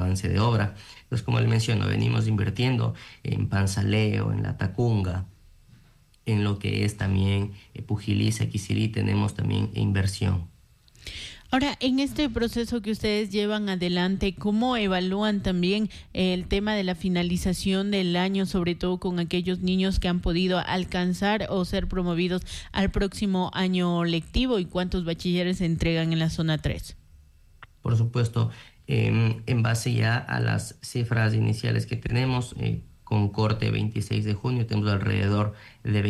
avance de obra. Entonces, como le menciono, venimos invirtiendo en Panzaleo, en La Tacunga, en lo que es también Pujilí, Quisirí, tenemos también inversión. Ahora, en este proceso que ustedes llevan adelante, ¿cómo evalúan también el tema de la finalización del año, sobre todo con aquellos niños que han podido alcanzar o ser promovidos al próximo año lectivo, y cuántos bachilleres se entregan en la zona 3? Por supuesto, en base ya a las cifras iniciales que tenemos, con corte 26 de junio, tenemos alrededor de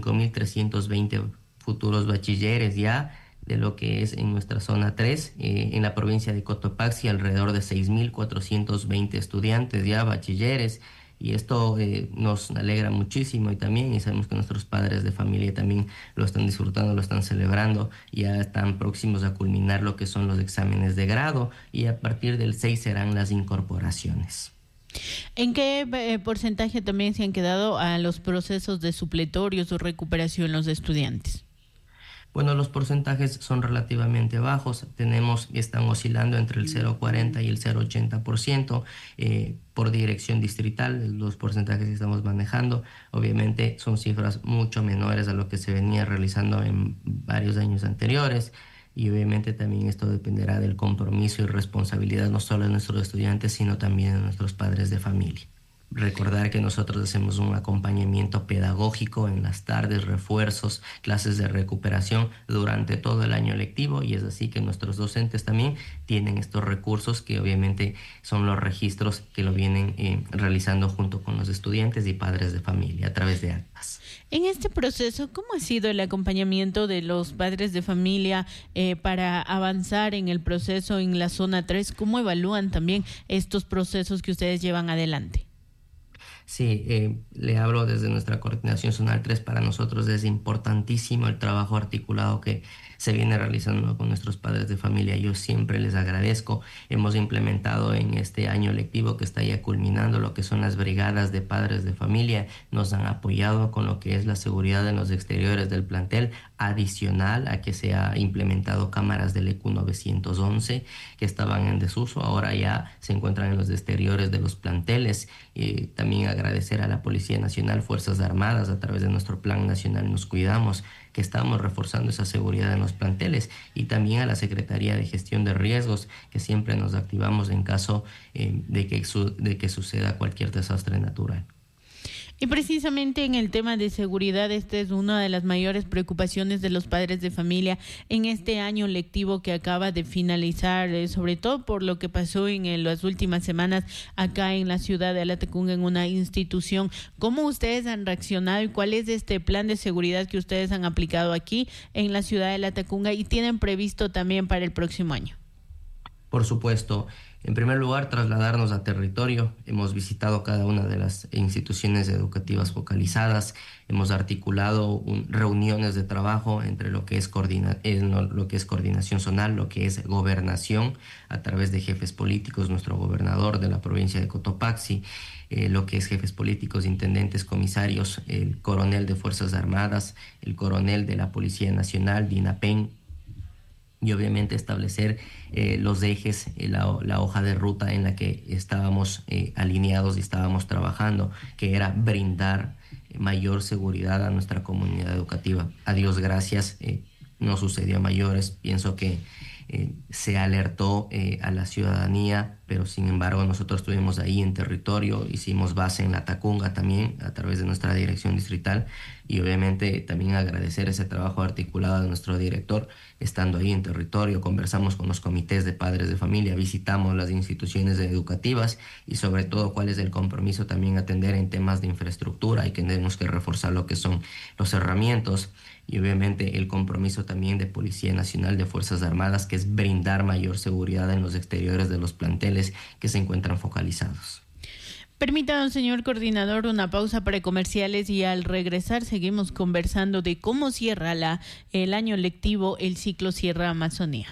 25.320 futuros bachilleres ya, de lo que es en nuestra zona 3, en la provincia de Cotopaxi, alrededor de 6.420 estudiantes ya, bachilleres, y esto nos alegra muchísimo, y sabemos que nuestros padres de familia también lo están disfrutando, lo están celebrando, ya están próximos a culminar lo que son los exámenes de grado, y a partir del 6 serán las incorporaciones. ¿En qué porcentaje también se han quedado a los procesos de supletorios o recuperación los estudiantes? Bueno, los porcentajes son relativamente bajos. Están oscilando entre el 0,40 y el 0,80% por dirección distrital. Los porcentajes que estamos manejando, obviamente, son cifras mucho menores a lo que se venía realizando en varios años anteriores. Y obviamente también esto dependerá del compromiso y responsabilidad no solo de nuestros estudiantes, sino también de nuestros padres de familia. Recordar que nosotros hacemos un acompañamiento pedagógico en las tardes, refuerzos, clases de recuperación durante todo el año lectivo, y es así que nuestros docentes también tienen estos recursos que obviamente son los registros que lo vienen realizando junto con los estudiantes y padres de familia a través de actas. En este proceso, ¿cómo ha sido el acompañamiento de los padres de familia para avanzar en el proceso en la zona 3? ¿Cómo evalúan también estos procesos que ustedes llevan adelante? Sí, le hablo desde nuestra coordinación zonal 3. Para nosotros es importantísimo el trabajo articulado que se viene realizando con nuestros padres de familia. Yo siempre les agradezco. Hemos implementado en este año lectivo que está ya culminando lo que son las brigadas de padres de familia. Nos han apoyado con lo que es la seguridad en los exteriores del plantel, adicional a que se ha implementado cámaras del EQ 911 que estaban en desuso. Ahora ya se encuentran en los exteriores de los planteles. También agradecer a la Policía Nacional, Fuerzas Armadas, a través de nuestro Plan Nacional Nos Cuidamos, que estamos reforzando esa seguridad en los planteles, y también a la Secretaría de Gestión de Riesgos, que siempre nos activamos en caso de que suceda cualquier desastre natural. Y precisamente en el tema de seguridad, esta es una de las mayores preocupaciones de los padres de familia en este año lectivo que acaba de finalizar, sobre todo por lo que pasó en las últimas semanas acá en la ciudad de La Tacunga, en una institución. ¿Cómo ustedes han reaccionado y cuál es este plan de seguridad que ustedes han aplicado aquí en la ciudad de La Tacunga y tienen previsto también para el próximo año? Por supuesto. En primer lugar, trasladarnos a territorio. Hemos visitado cada una de las instituciones educativas focalizadas. Hemos articulado reuniones de trabajo entre lo que es coordinación zonal, lo que es gobernación, a través de jefes políticos, nuestro gobernador de la provincia de Cotopaxi, lo que es jefes políticos, intendentes, comisarios, el coronel de Fuerzas Armadas, el coronel de la Policía Nacional, DINAPEN, y obviamente establecer los ejes, la hoja de ruta en la que estábamos alineados y estábamos trabajando, que era brindar mayor seguridad a nuestra comunidad educativa. A Dios gracias, no sucedió a mayores. Pienso que se alertó a la ciudadanía, pero sin embargo nosotros estuvimos ahí en territorio, hicimos base en La Tacunga también a través de nuestra dirección distrital, y obviamente también agradecer ese trabajo articulado de nuestro director. Estando ahí en territorio, conversamos con los comités de padres de familia, visitamos las instituciones educativas y sobre todo cuál es el compromiso también atender en temas de infraestructura, y que tenemos que reforzar lo que son los herramientas, y obviamente el compromiso también de Policía Nacional, de Fuerzas Armadas, que es brindar mayor seguridad en los exteriores de los planteles que se encuentran focalizados. Permítanos, señor coordinador, una pausa para comerciales, y al regresar seguimos conversando de cómo cierra el año lectivo, el ciclo Sierra Amazonía.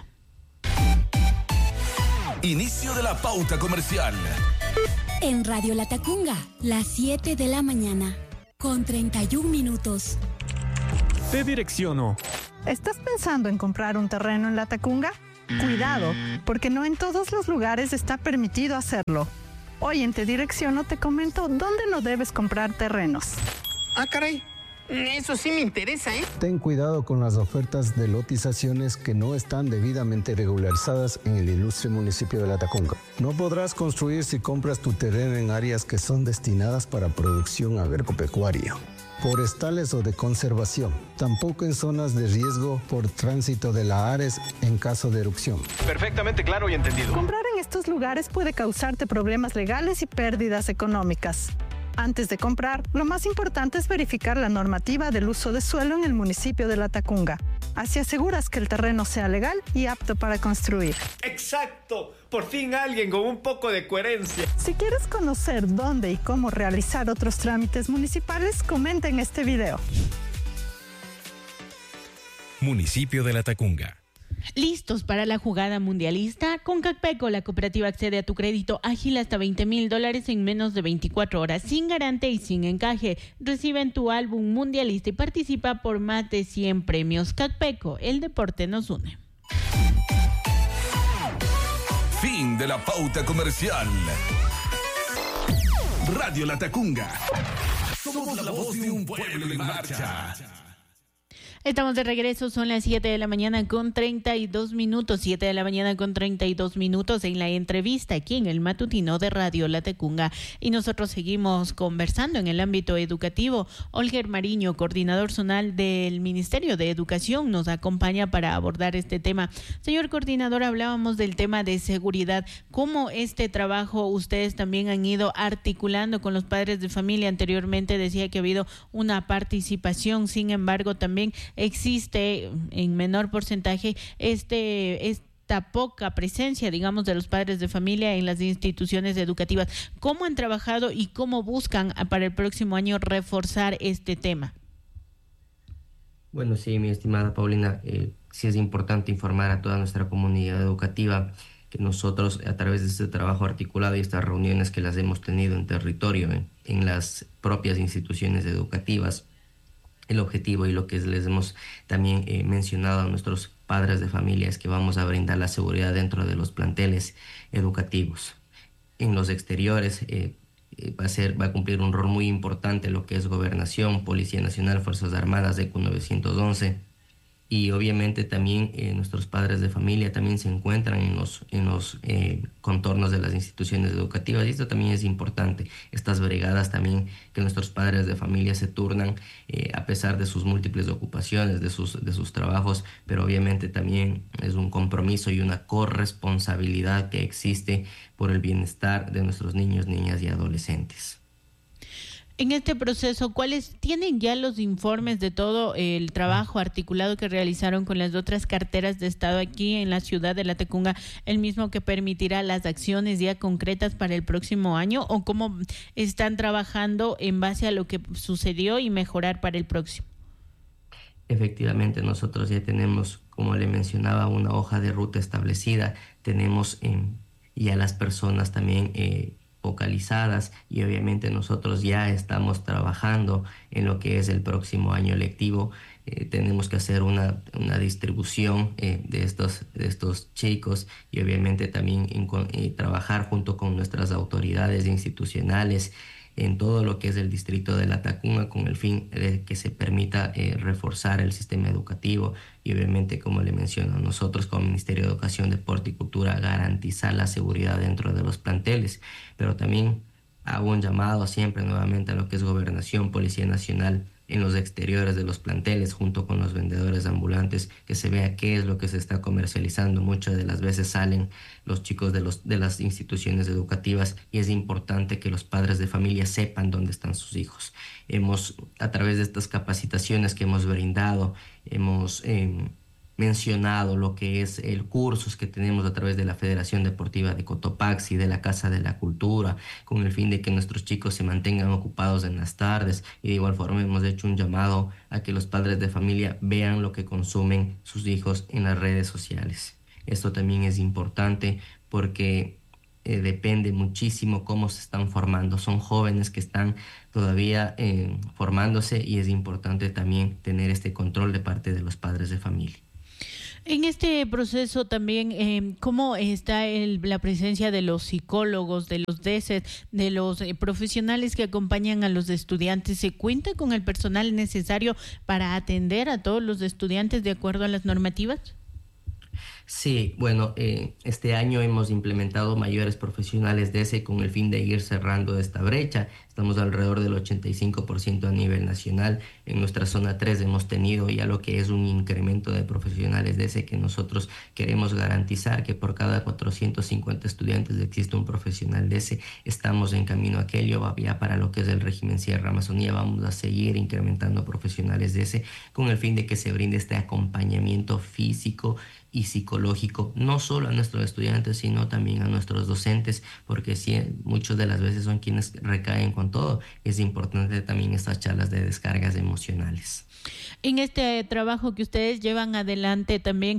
Inicio de la pauta comercial. En Radio La Tacunga, las 7 de la mañana, con 31 minutos. Te direcciono. ¿Estás pensando en comprar un terreno en La Tacunga? Cuidado, porque no en todos los lugares está permitido hacerlo. Hoy en Te Direcciono te comento dónde no debes comprar terrenos. Ah, caray. Eso sí me interesa, ¿eh? Ten cuidado con las ofertas de lotizaciones que no están debidamente regularizadas en el ilustre municipio de Latacunga. No podrás construir si compras tu terreno en áreas que son destinadas para producción agropecuaria, forestales o de conservación. Tampoco en zonas de riesgo por tránsito de la ARES en caso de erupción. Perfectamente claro y entendido. Comprar en estos lugares puede causarte problemas legales y pérdidas económicas. Antes de comprar, lo más importante es verificar la normativa del uso de suelo en el municipio de Latacunga. Así aseguras que el terreno sea legal y apto para construir. ¡Exacto! Por fin alguien con un poco de coherencia. Si quieres conocer dónde y cómo realizar otros trámites municipales, comenta en este video. Municipio de Latacunga. ¿Listos para la jugada mundialista? Con CACPECO, la cooperativa accede a tu crédito ágil hasta $20,000 en menos de 24 horas, sin garante y sin encaje. Reciben tu álbum mundialista y participa por más de 100 premios. CACPECO, el deporte nos une. Fin de la pauta comercial. Radio Latacunga. Somos la voz de un pueblo en marcha. Estamos de regreso, son las 7 de la mañana con 32 minutos, 7 de la mañana con 32 minutos en la entrevista aquí en el matutino de Radio Latacunga. Y nosotros seguimos conversando en el ámbito educativo. Olger Mariño, coordinador zonal del Ministerio de Educación, nos acompaña para abordar este tema. Señor coordinador, hablábamos del tema de seguridad. ¿Cómo este trabajo ustedes también han ido articulando con los padres de familia? Anteriormente decía que ha habido una participación, sin embargo también existe en menor porcentaje esta poca presencia, digamos, de los padres de familia en las instituciones educativas. ¿Cómo han trabajado y cómo buscan para el próximo año reforzar este tema? Bueno, sí, mi estimada Paulina, sí es importante informar a toda nuestra comunidad educativa que nosotros, a través de este trabajo articulado y estas reuniones que las hemos tenido en territorio, en las propias instituciones educativas, el objetivo y lo que les hemos también mencionado a nuestros padres de familia es que vamos a brindar la seguridad dentro de los planteles educativos. En los exteriores va a cumplir un rol muy importante lo que es Gobernación, Policía Nacional, Fuerzas Armadas, ECU 911. Y obviamente también nuestros padres de familia también se encuentran en los contornos de las instituciones educativas, y esto también es importante. Estas brigadas también que nuestros padres de familia se turnan a pesar de sus múltiples ocupaciones, de sus trabajos, pero obviamente también es un compromiso y una corresponsabilidad que existe por el bienestar de nuestros niños, niñas y adolescentes. En este proceso, ¿cuáles tienen ya los informes de todo el trabajo articulado que realizaron con las otras carteras de Estado aquí en la ciudad de Latacunga, el mismo que permitirá las acciones ya concretas para el próximo año, o cómo están trabajando en base a lo que sucedió y mejorar para el próximo? Efectivamente, nosotros ya tenemos, como le mencionaba, una hoja de ruta establecida, tenemos ya las personas también focalizadas, y obviamente nosotros ya estamos trabajando en lo que es el próximo año lectivo. Tenemos que hacer una distribución de estos chicos, y obviamente también trabajar junto con nuestras autoridades institucionales en todo lo que es el distrito de Latacunga, con el fin de que se permita reforzar el sistema educativo y obviamente, como le menciono, nosotros como Ministerio de Educación, Deporte y Cultura garantizar la seguridad dentro de los planteles, pero también hago un llamado siempre nuevamente a lo que es Gobernación, Policía Nacional, en los exteriores de los planteles, junto con los vendedores ambulantes, que se vea qué es lo que se está comercializando. Muchas de las veces salen los chicos de las instituciones educativas, y es importante que los padres de familia sepan dónde están sus hijos. A través de estas capacitaciones que hemos brindado, hemos mencionado lo que es el cursos que tenemos a través de la Federación Deportiva de Cotopaxi, de la Casa de la Cultura, con el fin de que nuestros chicos se mantengan ocupados en las tardes, y de igual forma hemos hecho un llamado a que los padres de familia vean lo que consumen sus hijos en las redes sociales. Esto también es importante porque depende muchísimo cómo se están formando. Son jóvenes que están todavía formándose, y es importante también tener este control de parte de los padres de familia. En este proceso también, ¿cómo está la presencia de los psicólogos, de los DESES, de los profesionales que acompañan a los estudiantes? ¿Se cuenta con el personal necesario para atender a todos los estudiantes de acuerdo a las normativas? Sí, bueno, este año hemos implementado mayores profesionales de ese con el fin de ir cerrando esta brecha. Estamos alrededor del 85% a nivel nacional. En nuestra zona 3 hemos tenido ya lo que es un incremento de profesionales de ese que nosotros queremos garantizar que por cada 450 estudiantes existe un profesional de ese. Estamos en camino a aquello, ya para lo que es el régimen Sierra Amazonía vamos a seguir incrementando profesionales de ese con el fin de que se brinde este acompañamiento físico y psicológico, no solo a nuestros estudiantes, sino también a nuestros docentes, porque sí, muchas de las veces son quienes recaen con todo. Es importante también estas charlas de descargas emocionales. En este trabajo que ustedes llevan adelante también,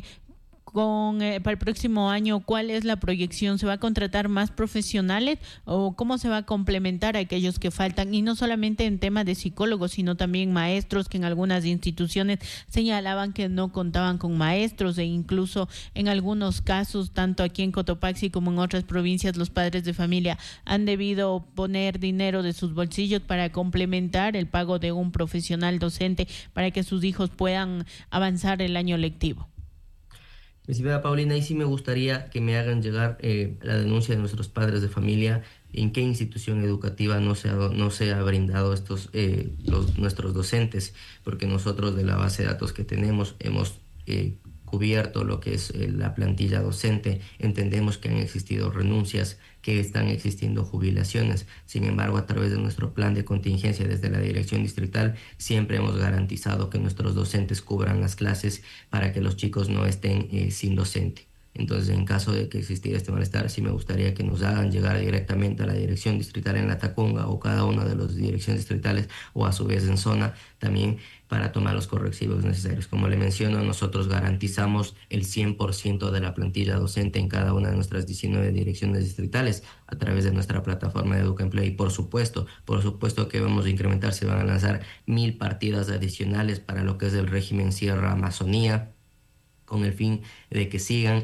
para el próximo año, ¿cuál es la proyección? ¿Se va a contratar más profesionales o cómo se va a complementar a aquellos que faltan? Y no solamente en tema de psicólogos, sino también maestros, que en algunas instituciones señalaban que no contaban con maestros, e incluso en algunos casos, tanto aquí en Cotopaxi como en otras provincias, los padres de familia han debido poner dinero de sus bolsillos para complementar el pago de un profesional docente para que sus hijos puedan avanzar el año lectivo. Estimada Paulina, y sí me gustaría que me hagan llegar la denuncia de nuestros padres de familia, en qué institución educativa no se ha brindado nuestros docentes, porque nosotros de la base de datos que tenemos hemos cubierto lo que es la plantilla docente. Entendemos que han existido renuncias, que están existiendo jubilaciones. Sin embargo, a través de nuestro plan de contingencia desde la dirección distrital, siempre hemos garantizado que nuestros docentes cubran las clases para que los chicos no estén sin docente. Entonces, en caso de que existiera este malestar, sí me gustaría que nos hagan llegar directamente a la dirección distrital en Latacunga o cada una de las direcciones distritales o a su vez en zona también para tomar los correctivos necesarios. Como le menciono, nosotros garantizamos el 100% de la plantilla docente en cada una de nuestras 19 direcciones distritales a través de nuestra plataforma de Educaempleo y por supuesto que vamos a incrementar, se van a lanzar 1,000 partidas adicionales para lo que es el régimen Sierra Amazonía, con el fin de que sigan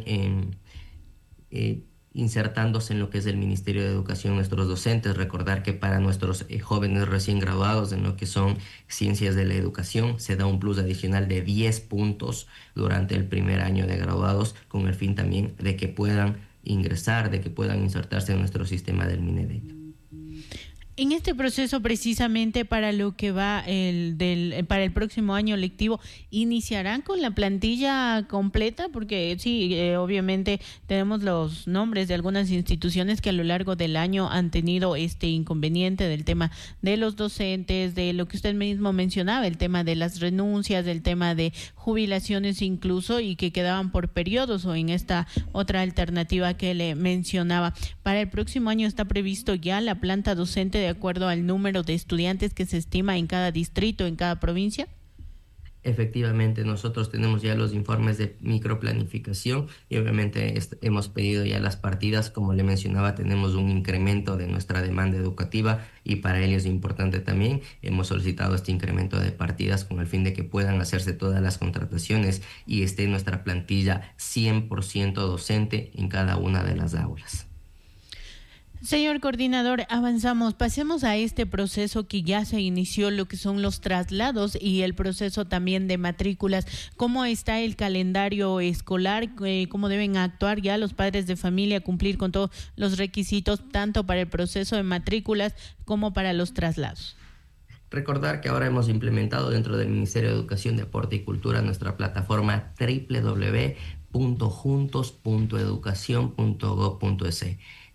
insertándose en lo que es el Ministerio de Educación nuestros docentes. Recordar que para nuestros jóvenes recién graduados en lo que son ciencias de la educación se da un plus adicional de 10 puntos durante el primer año de graduados, con el fin también de que puedan ingresar, de que puedan insertarse en nuestro sistema del Minedet. En este proceso, precisamente para lo que va para el próximo año lectivo, ¿iniciarán con la plantilla completa? Porque sí, obviamente tenemos los nombres de algunas instituciones que a lo largo del año han tenido este inconveniente del tema de los docentes, de lo que usted mismo mencionaba, el tema de las renuncias, del tema de jubilaciones incluso, y que quedaban por periodos, o en esta otra alternativa que le mencionaba. Para el próximo año está previsto ya la planta docente de acuerdo al número de estudiantes que se estima en cada distrito, en cada provincia. Efectivamente, nosotros tenemos ya los informes de microplanificación y obviamente hemos pedido ya las partidas. Como le mencionaba, tenemos un incremento de nuestra demanda educativa y para ello es importante también, hemos solicitado este incremento de partidas con el fin de que puedan hacerse todas las contrataciones y esté nuestra plantilla 100% docente en cada una de las aulas. Señor coordinador, avanzamos, pasemos a este proceso que ya se inició, lo que son los traslados y el proceso también de matrículas. ¿Cómo está el calendario escolar? ¿Cómo deben actuar ya los padres de familia, cumplir con todos los requisitos, tanto para el proceso de matrículas como para los traslados? Recordar que ahora hemos implementado dentro del Ministerio de Educación, Deporte y Cultura nuestra plataforma www.juntos.educacion.gov.es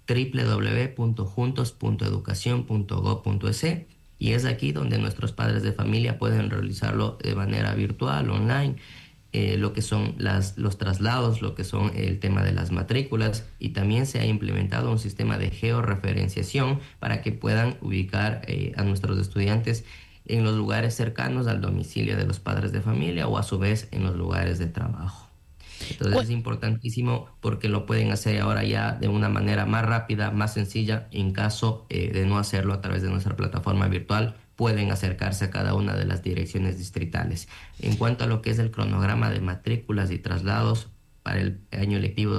www.juntos.educacion.gov.es y es aquí donde nuestros padres de familia pueden realizarlo de manera virtual, online, lo que son los traslados, lo que son el tema de las matrículas, y también se ha implementado un sistema de georreferenciación para que puedan ubicar a nuestros estudiantes en los lugares cercanos al domicilio de los padres de familia o a su vez en los lugares de trabajo. Entonces es importantísimo porque lo pueden hacer ahora ya de una manera más rápida, más sencilla, en caso de no hacerlo a través de nuestra plataforma virtual. pueden acercarse a cada una de las direcciones distritales. En cuanto a lo que es el cronograma de matrículas y traslados para el año lectivo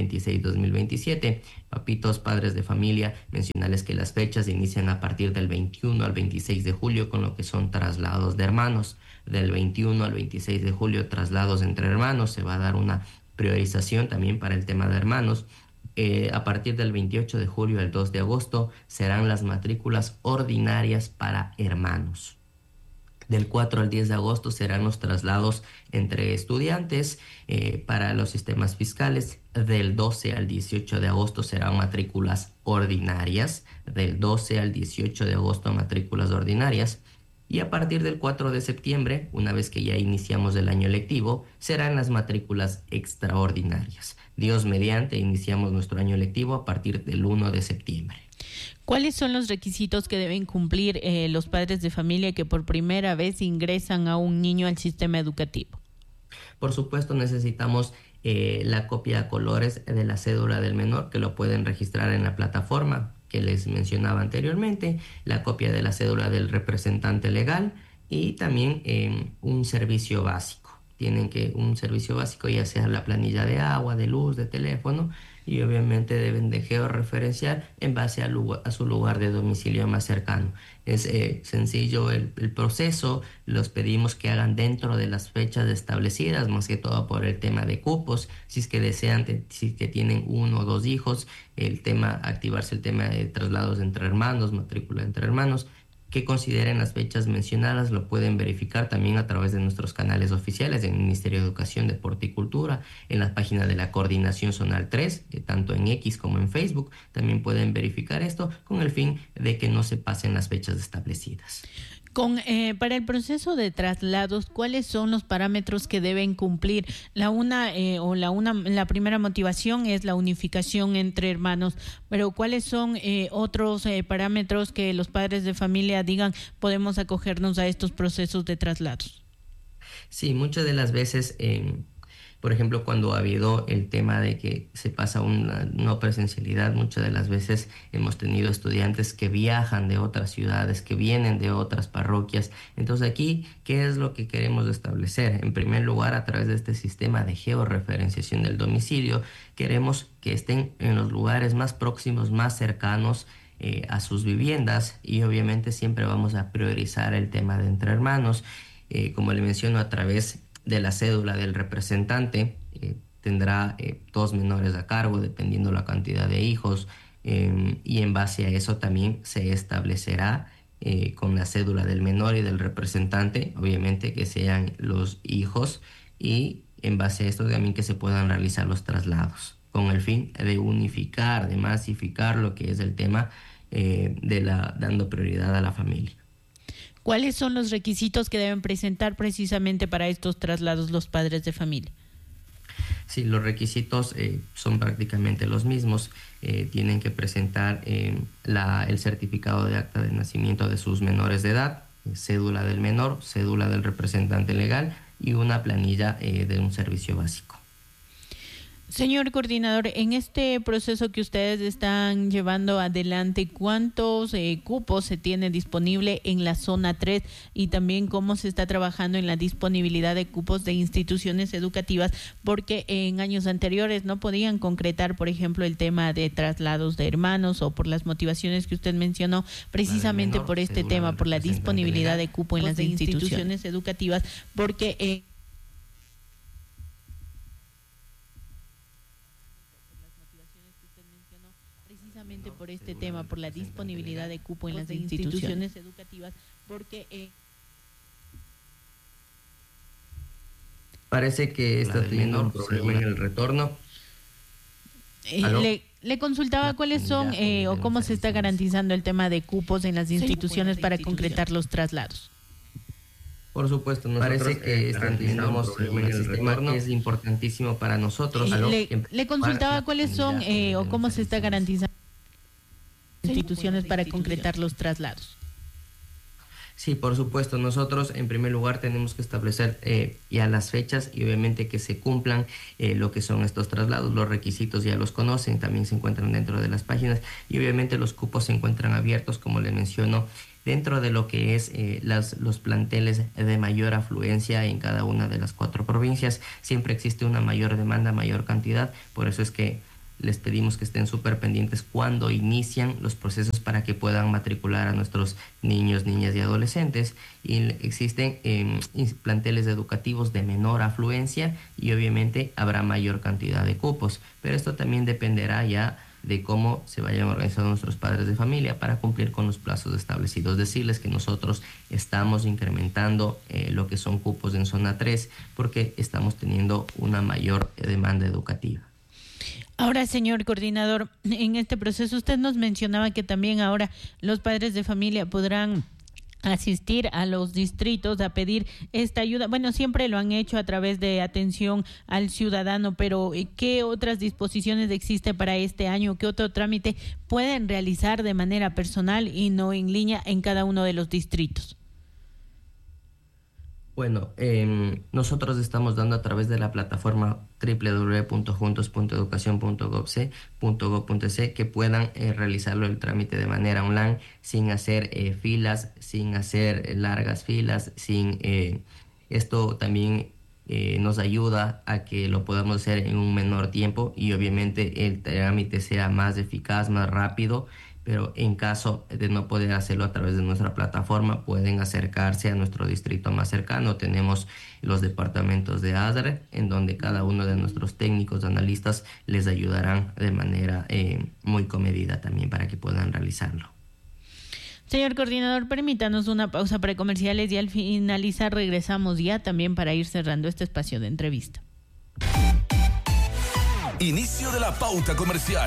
2026-2027, papitos, padres de familia, mencionarles que las fechas inician a partir del 21 al 26 de julio con lo que son traslados de hermanos. Del 21 al 26 de julio, traslados entre hermanos. Se va a dar una priorización también para el tema de hermanos. A partir del 28 de julio al 2 de agosto serán las matrículas ordinarias para hermanos. Del 4 al 10 de agosto serán los traslados entre estudiantes para los sistemas fiscales. Del 12 al 18 de agosto serán matrículas ordinarias. Del 12 al 18 de agosto matrículas ordinarias. Y a partir del 4 de septiembre, una vez que ya iniciamos el año lectivo, serán las matrículas extraordinarias. Dios mediante, iniciamos nuestro año lectivo a partir del 1 de septiembre. ¿Cuáles son los requisitos que deben cumplir los padres de familia que por primera vez ingresan a un niño al sistema educativo? Por supuesto, necesitamos la copia a colores de la cédula del menor, que lo pueden registrar en la plataforma que les mencionaba anteriormente, la copia de la cédula del representante legal y también un servicio básico. Tienen que un servicio básico, ya sea la planilla de agua, de luz, de teléfono, y obviamente deben de georreferenciar en base a su lugar de domicilio más cercano. Es sencillo el proceso. Los pedimos que hagan dentro de las fechas establecidas, más que todo por el tema de cupos. Si es que desean, si es que tienen 1 o 2 hijos, activarse el tema de traslados entre hermanos, matrícula entre hermanos, que consideren las fechas mencionadas. Lo pueden verificar también a través de nuestros canales oficiales del Ministerio de Educación, Deporte y Cultura, en la página de la Coordinación Zonal 3, tanto en X como en Facebook. También pueden verificar esto con el fin de que no se pasen las fechas establecidas. Para el proceso de traslados, ¿cuáles son los parámetros que deben cumplir? La primera motivación es la unificación entre hermanos, pero ¿cuáles son otros parámetros que los padres de familia digan podemos acogernos a estos procesos de traslados? Sí, muchas de las veces, por ejemplo, cuando ha habido el tema de que se pasa una no presencialidad, muchas de las veces hemos tenido estudiantes que viajan de otras ciudades, que vienen de otras parroquias. Entonces aquí, ¿qué es lo que queremos establecer? En primer lugar, a través de este sistema de georreferenciación del domicilio, queremos que estén en los lugares más próximos, más cercanos a sus viviendas, y obviamente siempre vamos a priorizar el tema de entre hermanos. Como le menciono, a través de la cédula del representante tendrá 2 menores a cargo dependiendo la cantidad de hijos, y en base a eso también se establecerá con la cédula del menor y del representante, obviamente que sean los hijos, y en base a esto también que se puedan realizar los traslados con el fin de unificar, de masificar lo que es el tema dando prioridad a la familia. ¿Cuáles son los requisitos que deben presentar precisamente para estos traslados los padres de familia? Sí, los requisitos son prácticamente los mismos. Tienen que presentar el certificado de acta de nacimiento de sus menores de edad, cédula del menor, cédula del representante legal y una planilla de un servicio básico. Señor coordinador, en este proceso que ustedes están llevando adelante, ¿cuántos cupos se tiene disponible en la zona 3 y también cómo se está trabajando en la disponibilidad de cupos de instituciones educativas? Porque en años anteriores no podían concretar, por ejemplo, el tema de traslados de hermanos o por las motivaciones que usted mencionó, precisamente por este tema, por la disponibilidad de cupo en las instituciones educativas, porque por este tema, por la disponibilidad de cupo en las instituciones educativas, porque parece que está teniendo un problema en el retorno. Le consultaba cuáles son o cómo se está garantizando el tema de cupos en las instituciones para concretar los traslados. Por supuesto, parece que estamos en el sistema que es importantísimo para nosotros. Le consultaba cuáles son o cómo se está garantizando instituciones para concretar los traslados. Sí, por supuesto. Nosotros en primer lugar tenemos que establecer ya las fechas y obviamente que se cumplan lo que son estos traslados. Los requisitos ya los conocen, también se encuentran dentro de las páginas y obviamente los cupos se encuentran abiertos, como le menciono, dentro de lo que es los planteles de mayor afluencia en cada una de las 4 provincias. Siempre existe una mayor demanda, mayor cantidad, por eso es que les pedimos que estén súper pendientes cuando inician los procesos para que puedan matricular a nuestros niños, niñas y adolescentes. Y existen planteles educativos de menor afluencia y obviamente habrá mayor cantidad de cupos, pero esto también dependerá ya de cómo se vayan organizando nuestros padres de familia para cumplir con los plazos establecidos. Decirles que nosotros estamos incrementando lo que son cupos en zona 3 porque estamos teniendo una mayor demanda educativa. Ahora, señor coordinador, en este proceso usted nos mencionaba que también ahora los padres de familia podrán asistir a los distritos a pedir esta ayuda. Bueno, siempre lo han hecho a través de atención al ciudadano, pero ¿qué otras disposiciones existe para este año? ¿Qué otro trámite pueden realizar de manera personal y no en línea en cada uno de los distritos? Bueno, nosotros estamos dando a través de la plataforma www.juntos.educacion.gov.c que puedan realizarlo el trámite de manera online, sin hacer filas, sin hacer largas filas, esto también nos ayuda a que lo podamos hacer en un menor tiempo y obviamente el trámite sea más eficaz, más rápido. Pero en caso de no poder hacerlo a través de nuestra plataforma, pueden acercarse a nuestro distrito más cercano. Tenemos los departamentos de ASRE, en donde cada uno de nuestros técnicos, analistas, les ayudarán de manera muy comedida también para que puedan realizarlo. Señor coordinador, permítanos una pausa para comerciales y al finalizar regresamos ya también para ir cerrando este espacio de entrevista. Inicio de la pauta comercial.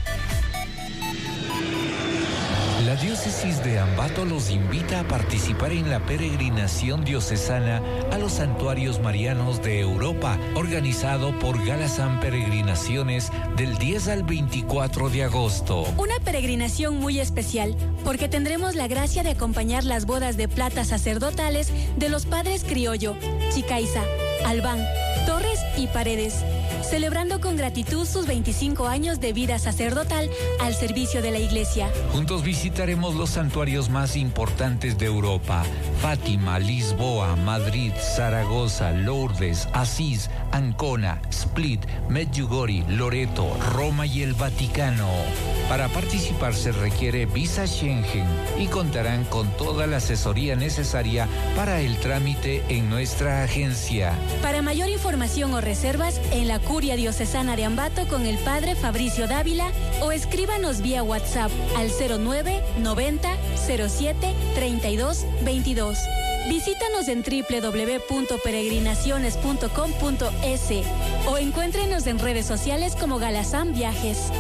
La diócesis de Ambato los invita a participar en la peregrinación diocesana a los santuarios marianos de Europa, organizado por Galasán Peregrinaciones del 10 al 24 de agosto. Una peregrinación muy especial, porque tendremos la gracia de acompañar las bodas de plata sacerdotales de los padres Criollo, Chicaiza, Albán, Torres y Paredes, celebrando con gratitud sus 25 años de vida sacerdotal al servicio de la Iglesia. Juntos visitaremos los santuarios más importantes de Europa: Fátima, Lisboa, Madrid, Zaragoza, Lourdes, Asís, Ancona, Split, Medjugorje, Loreto, Roma y el Vaticano. Para participar se requiere visa Schengen y contarán con toda la asesoría necesaria para el trámite en nuestra agencia. Para mayor información o reservas, en la Curia Diocesana de Ambato con el Padre Fabricio Dávila o escríbanos vía WhatsApp al 09 90 07 32 22. Visítanos en www.peregrinaciones.com.es o encuéntrenos en redes sociales como Galasán Viajes.